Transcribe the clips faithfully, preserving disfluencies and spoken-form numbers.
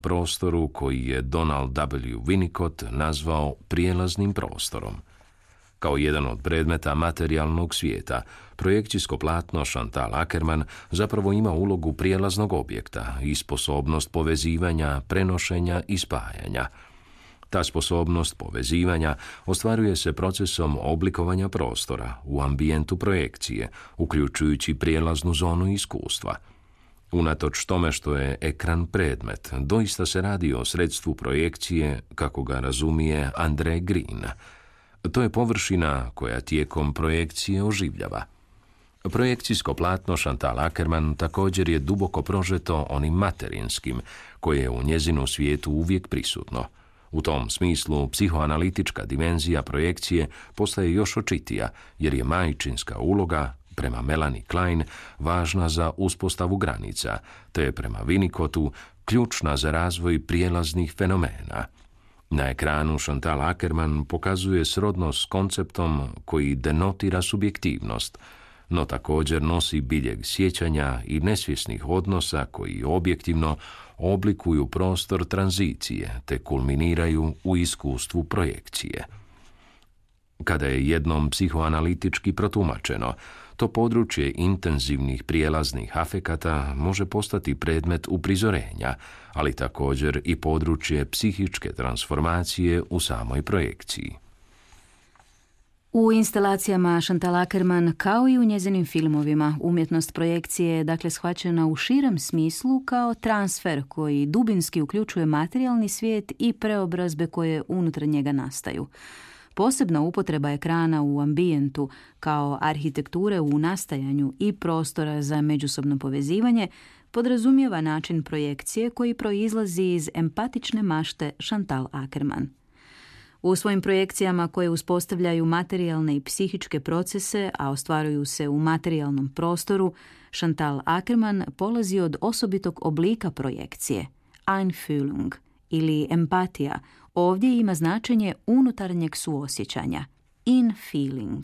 prostoru koji je Donald W. Winnicott nazvao prijelaznim prostorom. Kao jedan od predmeta materijalnog svijeta, projekcijsko platno Chantal Akerman zapravo ima ulogu prijelaznog objekta i sposobnost povezivanja, prenošenja i spajanja. Ta sposobnost povezivanja ostvaruje se procesom oblikovanja prostora u ambijentu projekcije, uključujući prijelaznu zonu iskustva. Unatoč tome što je ekran predmet, doista se radi o sredstvu projekcije kako ga razumije Andre Green. To je površina koja tijekom projekcije oživljava. Projekcijsko platno Chantal Akerman također je duboko prožeto onim materinskim, koje je u njezinu svijetu uvijek prisutno. U tom smislu, psihoanalitička dimenzija projekcije postaje još očitija, jer je majčinska uloga, prema Melanie Klein, važna za uspostavu granica, te je prema Winnicottu ključna za razvoj prijelaznih fenomena. Na ekranu Chantal Akerman pokazuje srodnost s konceptom koji denotira subjektivnost, no također nosi biljeg sjećanja i nesvjesnih odnosa koji objektivno oblikuju prostor tranzicije te kulminiraju u iskustvu projekcije. Kada je jednom psihoanalitički protumačeno, to područje intenzivnih prijelaznih afekata može postati predmet uprizorenja, ali također i područje psihičke transformacije u samoj projekciji. U instalacijama Chantal Akerman, kao i u njezinim filmovima, umjetnost projekcije je dakle shvaćena u širem smislu kao transfer koji dubinski uključuje materijalni svijet i preobrazbe koje unutar njega nastaju. Posebna upotreba ekrana u ambijentu kao arhitekture u nastajanju i prostora za međusobno povezivanje podrazumijeva način projekcije koji proizlazi iz empatične mašte Chantal Akerman. U svojim projekcijama koje uspostavljaju materijalne i psihičke procese, a ostvaruju se u materijalnom prostoru, Chantal Akerman polazi od osobitog oblika projekcije, Einfühlung ili empatija. Ovdje ima značenje unutarnjeg suosjećanja, in-feeling.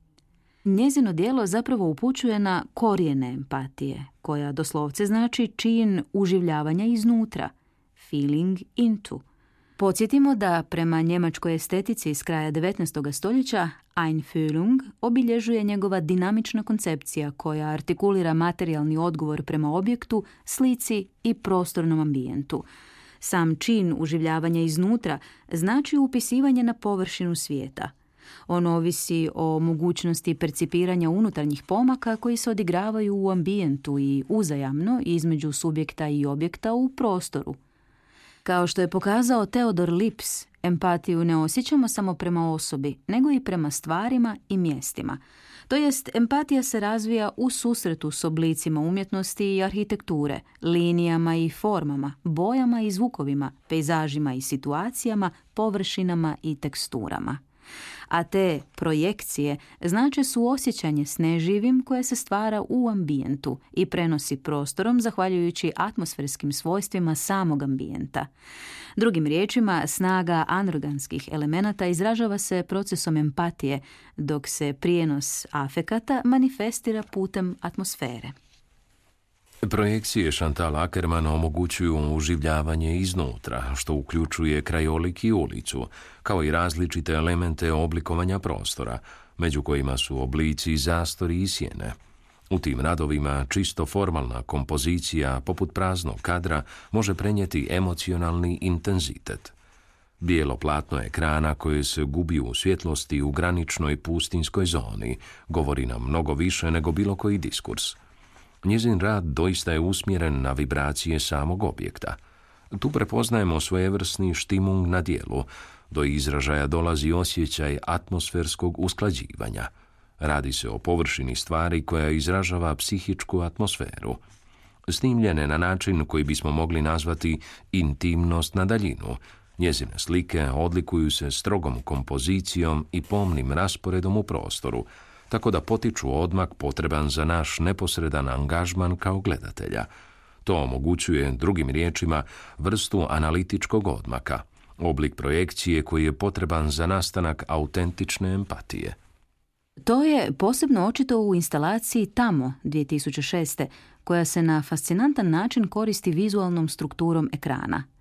Njezino djelo zapravo upućuje na korijene empatije, koja doslovce znači čin uživljavanja iznutra, feeling into. Podsjetimo da prema njemačkoj estetici iz kraja devetnaestog stoljeća Einfühlung obilježuje njegova dinamična koncepcija koja artikulira materijalni odgovor prema objektu, slici i prostornom ambijentu. Sam čin uživljavanja iznutra znači upisivanje na površinu svijeta. On ovisi o mogućnosti percipiranja unutarnjih pomaka koji se odigravaju u ambijentu i uzajamno između subjekta i objekta u prostoru. Kao što je pokazao Theodor Lips, empatiju ne osjećamo samo prema osobi, nego i prema stvarima i mjestima. To jest, empatija se razvija u susretu s oblicima umjetnosti i arhitekture, linijama i formama, bojama i zvukovima, pejzažima i situacijama, površinama i teksturama. A te projekcije znače suosjećanje s neživim koje se stvara u ambijentu i prenosi prostorom zahvaljujući atmosferskim svojstvima samog ambijenta. Drugim riječima, snaga anorganskih elemenata izražava se procesom empatije, dok se prijenos afekata manifestira putem atmosfere. Projekcije Chantal Akerman omogućuju uživljavanje iznutra, što uključuje krajolik i ulicu, kao i različite elemente oblikovanja prostora, među kojima su oblici, zastori i sjene. U tim radovima čisto formalna kompozicija, poput praznog kadra, može prenijeti emocionalni intenzitet. Bijelo platno ekrana koje se gubi u svjetlosti u graničnoj pustinskoj zoni govori nam mnogo više nego bilo koji diskurs. Njezin rad doista je usmjeren na vibracije samog objekta. Tu prepoznajemo svojevrsni štimung na djelu. Do izražaja dolazi osjećaj atmosferskog usklađivanja. Radi se o površini stvari koja izražava psihičku atmosferu. Snimljene na način koji bismo mogli nazvati intimnost na daljinu, njezine slike odlikuju se strogom kompozicijom i pomnim rasporedom u prostoru, tako da potiču odmak potreban za naš neposredan angažman kao gledatelja. To omogućuje, drugim riječima, vrstu analitičkog odmaka, oblik projekcije koji je potreban za nastanak autentične empatije. To je posebno očito u instalaciji Tamo dvije tisuće šeste, koja se na fascinantan način koristi vizualnom strukturom ekrana.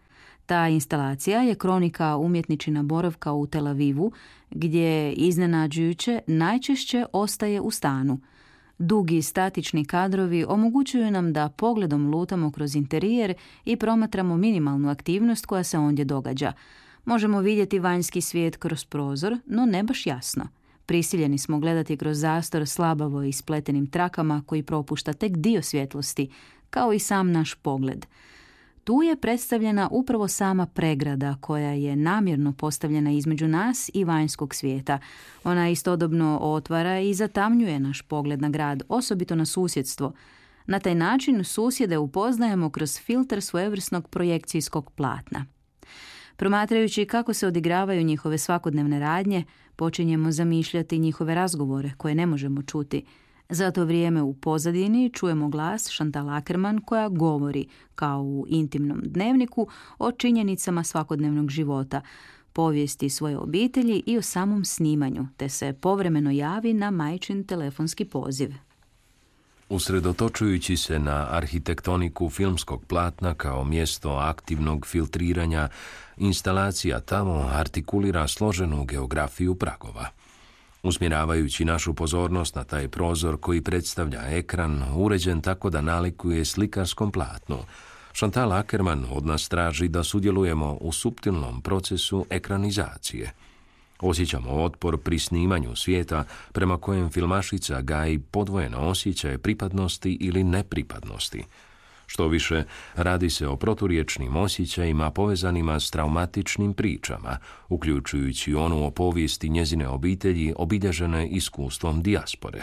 Ta instalacija je kronika umjetničina boravka u Tel Avivu, gdje iznenađujuće najčešće ostaje u stanu. Dugi statični kadrovi omogućuju nam da pogledom lutamo kroz interijer i promatramo minimalnu aktivnost koja se ondje događa. Možemo vidjeti vanjski svijet kroz prozor, no ne baš jasno. Prisiljeni smo gledati kroz zastor slabavo ispletenim trakama koji propušta tek dio svjetlosti, kao i sam naš pogled. Tu je predstavljena upravo sama pregrada koja je namjerno postavljena između nas i vanjskog svijeta. Ona istodobno otvara i zatamnjuje naš pogled na grad, osobito na susjedstvo. Na taj način susjede upoznajemo kroz filter svojevrsnog projekcijskog platna. Promatrajući kako se odigravaju njihove svakodnevne radnje, počinjemo zamišljati njihove razgovore koje ne možemo čuti. Za to vrijeme u pozadini čujemo glas Chantal Akerman koja govori, kao u intimnom dnevniku, o činjenicama svakodnevnog života, povijesti svoje obitelji i o samom snimanju, te se povremeno javi na majčin telefonski poziv. Usredotočujući se na arhitektoniku filmskog platna kao mjesto aktivnog filtriranja, instalacija tamo artikulira složenu geografiju pragova. Usmjeravajući našu pozornost na taj prozor koji predstavlja ekran, uređen tako da nalikuje slikarskom platnu, Chantal Akerman od nas traži da sudjelujemo u suptilnom procesu ekranizacije. Osjećamo otpor pri snimanju svijeta prema kojem filmašica gaji podvojeno osjećaje pripadnosti ili nepripadnosti. Što više, radi se o proturječnim osjećajima povezanima s traumatičnim pričama, uključujući onu o povijesti njezine obitelji obilježene iskustvom dijaspore.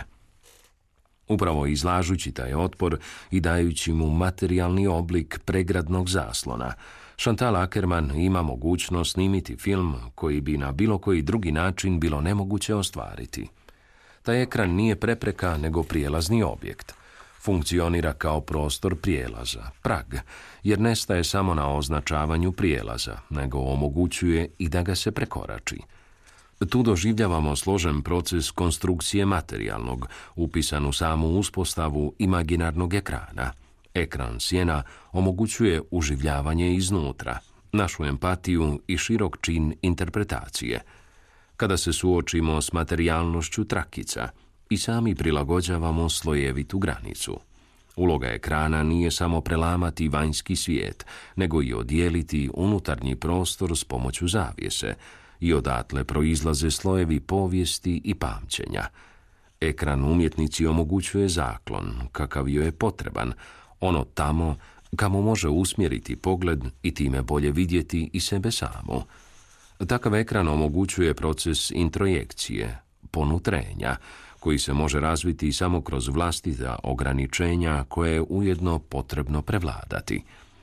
Upravo izlažući taj otpor i dajući mu materijalni oblik pregradnog zaslona, Chantal Akerman ima mogućnost snimiti film koji bi na bilo koji drugi način bilo nemoguće ostvariti. Taj ekran nije prepreka nego prijelazni objekt. Funkcionira kao prostor prijelaza, prag, jer ne staje samo na označavanju prijelaza, nego omogućuje i da ga se prekorači. Tu doživljavamo složen proces konstrukcije materijalnog, upisan u samu uspostavu imaginarnog ekrana. Ekran sjena omogućuje uživljavanje iznutra, našu empatiju i širok čin interpretacije. Kada se suočimo s materijalnošću trakica, i sami prilagođavamo slojevitu granicu. Uloga ekrana nije samo prelamati vanjski svijet, nego i odijeliti unutarnji prostor s pomoću zavjese, i odatle proizlaze slojevi povijesti i pamćenja. Ekran umjetnici omogućuje zaklon, kakav joj je potreban, ono tamo kamo može usmjeriti pogled i time bolje vidjeti i sebe samu. Takav ekran omogućuje proces introjekcije, ponutrenja, koji se može razviti samo kroz vlastita ograničenja koje je ujedno potrebno prevladati.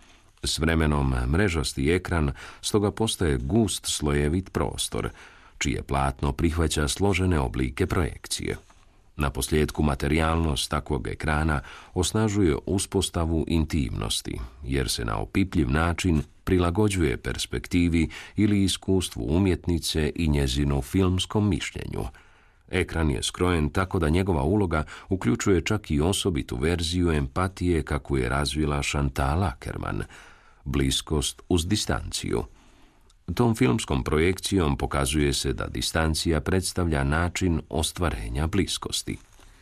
S vremenom mrežasti ekran stoga postaje gust slojevit prostor, čije platno prihvaća složene oblike projekcije. Naposljetku materijalnost takvog ekrana osnažuje uspostavu intimnosti, jer se na opipljiv način prilagođuje perspektivi ili iskustvu umjetnice i njezinu filmskom mišljenju. Ekran je skrojen tako da njegova uloga uključuje čak i osobitu verziju empatije kakvu je razvila Chantal Akerman, bliskost uz distanciju. Tom filmskom projekcijom pokazuje se da distancija predstavlja način ostvarenja bliskosti.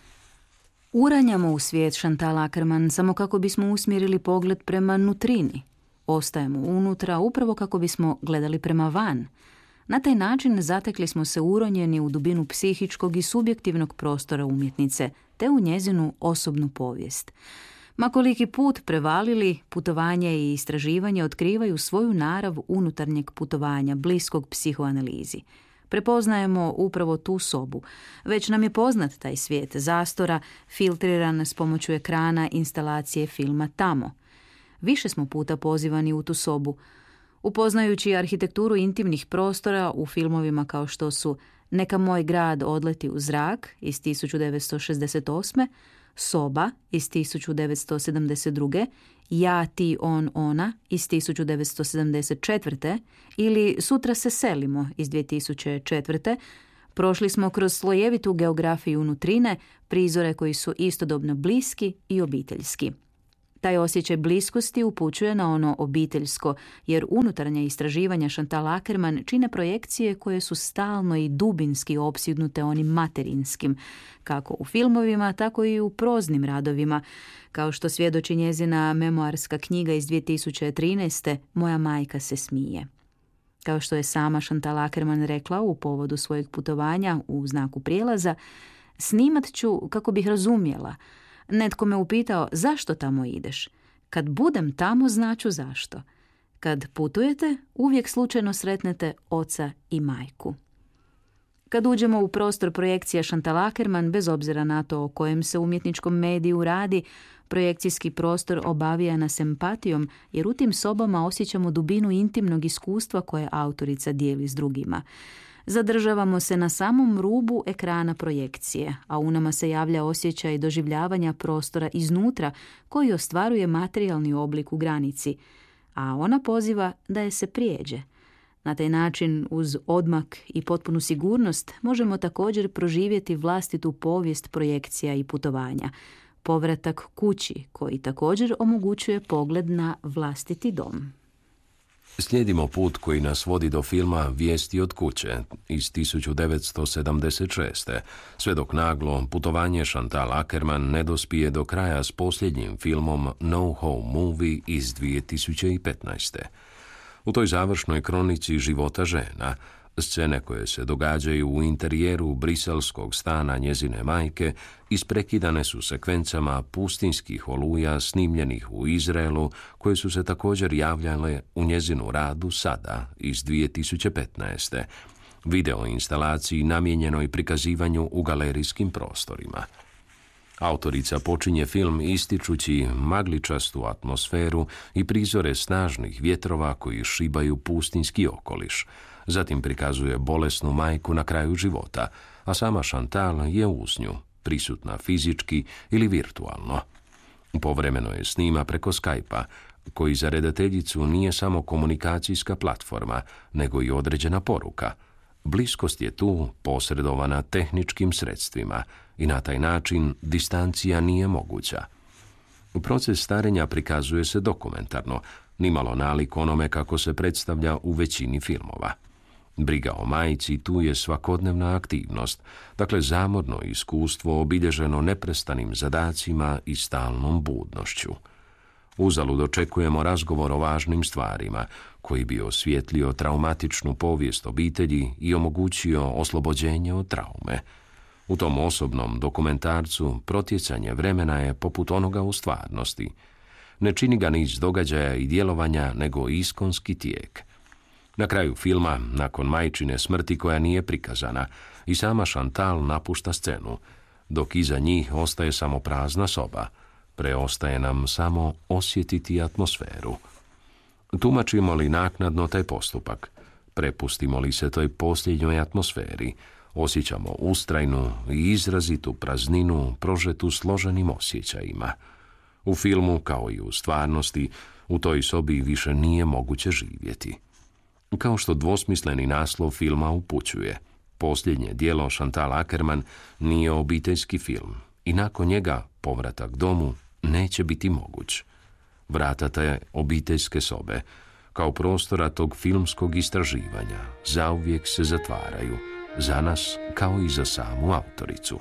Uranjamo u svijet Chantal Akerman samo kako bismo usmjerili pogled prema nutrini. Ostajemo unutra upravo kako bismo gledali prema van. Na taj način zatekli smo se uronjeni u dubinu psihičkog i subjektivnog prostora umjetnice, te u njezinu osobnu povijest. Ma koliki put prevalili, putovanje i istraživanje otkrivaju svoju narav unutarnjeg putovanja, bliskog psihoanalizi. Prepoznajemo upravo tu sobu. Već nam je poznat taj svijet zastora, filtriran s pomoću ekrana instalacije filma tamo. Više smo puta pozivani u tu sobu. Upoznajući arhitekturu intimnih prostora u filmovima kao što su Neka moj grad odleti u zrak iz tisuću devetsto šezdeset osme, Soba iz tisuću devetsto sedamdeset druge, Ja, ti, on, ona iz tisuću devetsto sedamdeset četvrte ili Sutra se selimo iz dvije tisuće četvrte, prošli smo kroz slojevitu geografiju nutrine, prizore koji su istodobno bliski i obiteljski. Taj osjećaj bliskosti upućuje na ono obiteljsko, jer unutarnja istraživanja Chantal Akerman čine projekcije koje su stalno i dubinski opsjednute onim materinskim, kako u filmovima, tako i u proznim radovima, kao što svjedoči njezina memoarska knjiga iz dvije tisuće trinaeste. Moja majka se smije. Kao što je sama Chantal Akerman rekla u povodu svojeg putovanja u znaku prijelaza, snimat ću kako bih razumjela. Netko me upitao zašto tamo ideš. Kad budem tamo, znaću zašto. Kad putujete, uvijek slučajno sretnete oca i majku. Kad uđemo u prostor projekcija Chantal Akerman, bez obzira na to o kojem se umjetničkom mediju radi, projekcijski prostor obavija nas empatijom, jer u tim sobama osjećamo dubinu intimnog iskustva koje autorica dijeli s drugima. Zadržavamo se na samom rubu ekrana projekcije, a u nama se javlja osjećaj doživljavanja prostora iznutra koji ostvaruje materijalni oblik u granici, a ona poziva da je se prijeđe. Na taj način, uz odmak i potpunu sigurnost, možemo također proživjeti vlastitu povijest projekcija i putovanja, povratak kući koji također omogućuje pogled na vlastiti dom. Slijedimo put koji nas vodi do filma Vijesti od kuće iz tisuću devetsto sedamdeset šeste. Sve dok naglo putovanje Chantal Akerman ne dospije do kraja s posljednjim filmom No Home Movie iz dvije tisuće petnaeste. U toj završnoj kronici života žena, scene koje se događaju u interijeru briselskog stana njezine majke isprekidane su sekvencama pustinskih oluja snimljenih u Izraelu, koje su se također javljale u njezinu radu Sada iz dvije tisuće petnaeste. Video instalaciji namijenjenoj prikazivanju u galerijskim prostorima. Autorica počinje film ističući magličastu atmosferu i prizore snažnih vjetrova koji šibaju pustinski okoliš. Zatim prikazuje bolesnu majku na kraju života, a sama Chantal je uz nju, prisutna fizički ili virtualno. Povremeno je snima preko Skype-a, koji za redateljicu nije samo komunikacijska platforma, nego i određena poruka. Bliskost je tu posredovana tehničkim sredstvima i na taj način distancija nije moguća. Proces starenja prikazuje se dokumentarno, nimalo nalik onome kako se predstavlja u većini filmova. Briga o majci tu je svakodnevna aktivnost, dakle zamorno iskustvo obilježeno neprestanim zadacima i stalnom budnošću. Uzalud očekujemo razgovor o važnim stvarima, koji bi osvijetlio traumatičnu povijest obitelji i omogućio oslobođenje od traume. U tom osobnom dokumentarcu protjecanje vremena je poput onoga u stvarnosti. Ne čini ga niz događaja i djelovanja, nego iskonski tijek. Na kraju filma, nakon majčine smrti koja nije prikazana, i sama Chantal napušta scenu, dok iza njih ostaje samo prazna soba. Preostaje nam samo osjetiti atmosferu. Tumačimo li naknadno taj postupak? Prepustimo li se toj posljednjoj atmosferi? Osjećamo ustrajnu i izrazitu prazninu prožetu složenim osjećajima. U filmu, kao i u stvarnosti, u toj sobi više nije moguće živjeti. Kao što dvosmisleni naslov filma upućuje, posljednje djelo Chantal Akerman nije obiteljski film i nakon njega povratak domu neće biti moguć. Vrata te obiteljske sobe, kao prostora tog filmskog istraživanja, zauvijek se zatvaraju, za nas kao i za samu autoricu.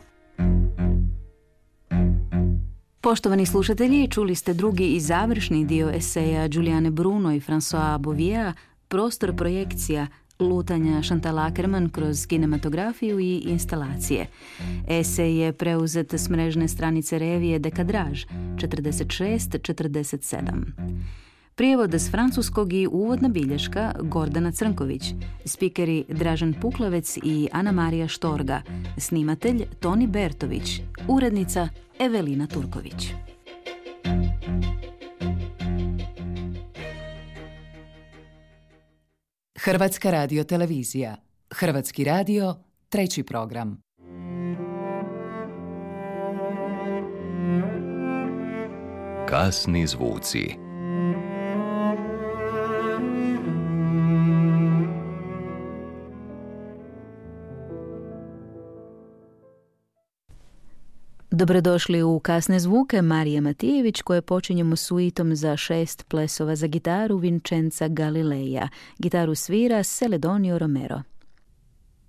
Poštovani slušatelji, čuli ste drugi i završni dio eseja Juliane Bruno i François Bouvier, Prostor projekcija, lutanja Chantal Akerman kroz kinematografiju i instalacije. Esej je preuzet s mrežne stranice revije Dekadraž četrdeset šest četrdeset sedam. Prijevod s francuskog i uvodna bilješka Gordana Crnković, spikeri Dražen Puklavec i Ana Marija Štorga, snimatelj Toni Bertović, urednica Evelina Turković. Hrvatska radiotelevizija. Hrvatski radio, treći program. Kasni zvuci. Dobrodošli u Kasne zvuke, Marija Matijević, koje počinjemo suitom za šest plesova za gitaru Vincenza Galileja. Gitaru svira Celedonio Romero.